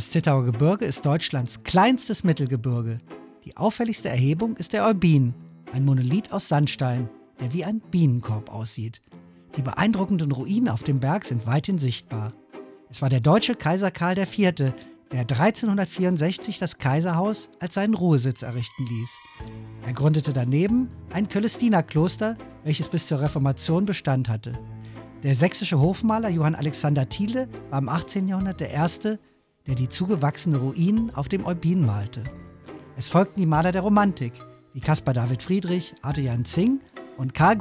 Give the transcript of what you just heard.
Das Zittauer Gebirge ist Deutschlands kleinstes Mittelgebirge. Die auffälligste Erhebung ist der Eubin, ein Monolith aus Sandstein, der wie ein Bienenkorb aussieht. Die beeindruckenden Ruinen auf dem Berg sind weithin sichtbar. Es war der deutsche Kaiser Karl IV., der 1364 das Kaiserhaus als seinen Ruhesitz errichten ließ. Er gründete daneben ein Cölestinerkloster, welches bis zur Reformation Bestand hatte. Der sächsische Hofmaler Johann Alexander Thiele war im 18. Jahrhundert der erste, der die zugewachsenen Ruinen auf dem Eubin malte. Es folgten die Maler der Romantik, wie Caspar David Friedrich, Arthur Jan Zing und Carl